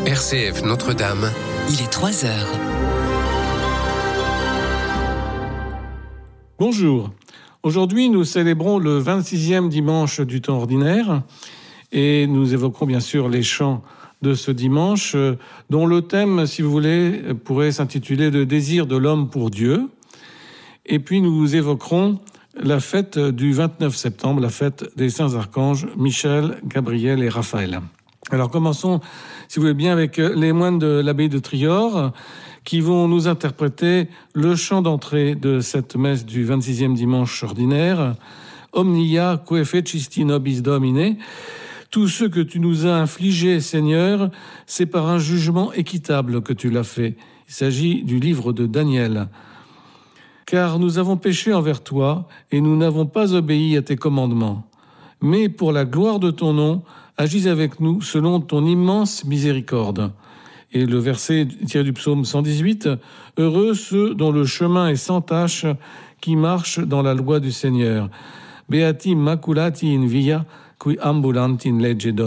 RCF Notre-Dame. Il est 3 heures. Bonjour. Aujourd'hui, nous célébrons le 26e dimanche du temps ordinaire et nous évoquerons bien sûr les chants de ce dimanche dont le thème, si vous voulez, pourrait s'intituler « Le désir de l'homme pour Dieu ». Et puis nous évoquerons la fête du 29 septembre, la fête des saints archanges Michel, Gabriel et Raphaël. Alors commençons, si vous voulez bien, avec les moines de l'abbaye de Trior qui vont nous interpréter le chant d'entrée de cette messe du 26e dimanche ordinaire. Omnia que fecisti nobis Domine. Tout ce que tu nous as infligé, Seigneur, c'est par un jugement équitable que tu l'as fait. Il s'agit du livre de Daniel. Car nous avons péché envers toi et nous n'avons pas obéi à tes commandements. Mais pour la gloire de ton nom, agis avec nous selon ton immense miséricorde. Et le verset tiré du psaume 118, « Heureux ceux dont le chemin est sans tache, qui marchent dans la loi du Seigneur. Beati maculati in via, qui ambulant in legge Domini. »